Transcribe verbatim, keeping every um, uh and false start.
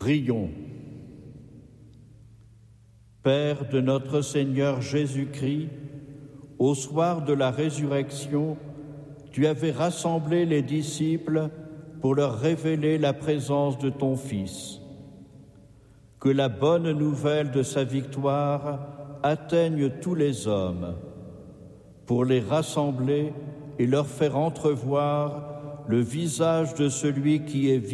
Prions. Père de notre Seigneur Jésus-Christ, au soir de la résurrection, tu avais rassemblé les disciples pour leur révéler la présence de ton Fils. Que la bonne nouvelle de sa victoire atteigne tous les hommes, pour les rassembler et leur faire entrevoir le visage de celui qui est vivant